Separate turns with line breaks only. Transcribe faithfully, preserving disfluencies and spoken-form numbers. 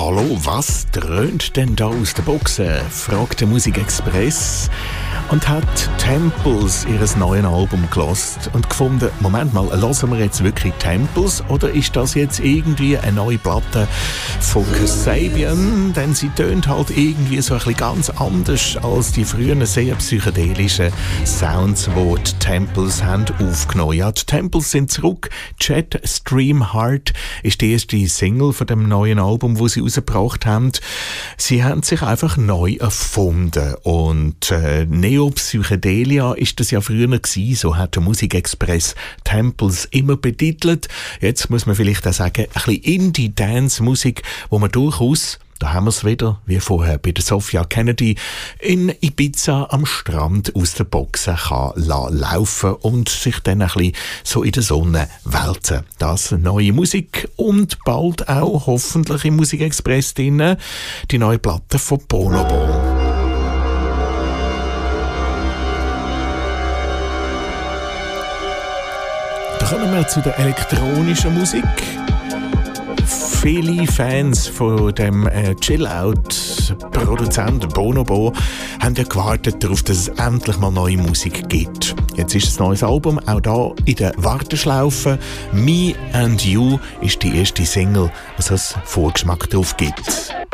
Hallo, was dröhnt denn da aus der Boxen? Fragt der Musikexpress und hat Temples ihres neuen Album gelost und gefunden, Moment mal, hören wir jetzt wirklich Temples oder ist das jetzt irgendwie eine neue Platte von Kasabian? Denn sie tönt halt irgendwie so ein bisschen ganz anders als die früheren sehr psychedelischen Sounds, die die Temples haben aufgenommen. Ja, die Temples sind zurück. Jet Stream Heart ist die erste Single von dem neuen Album, wo sie rausgebracht haben. Sie haben sich einfach neu erfunden und äh, Neo-Psychedelia ist das ja früher gewesen, so hat der Musikexpress Temples immer betitelt. Jetzt muss man vielleicht auch sagen, ein bisschen Indie-Dance-Musik, wo man durchaus, da haben wir es wieder, wie vorher bei der Sophia Kennedy, in Ibiza am Strand aus der Boxen kann laufen und sich dann ein bisschen so in der Sonne wälzen. Das neue Musik und bald auch hoffentlich im Musikexpress drin die neue Platte von Bonobo. Da kommen wir zu der elektronischen Musik. Viele Fans von dem äh, Chill-Out-Produzenten Bonobo haben ja gewartet darauf, dass es endlich mal neue Musik gibt. Jetzt ist ein neues Album auch da in der Warteschlaufe. Me and You ist die erste Single, was es Vorgeschmack drauf gibt.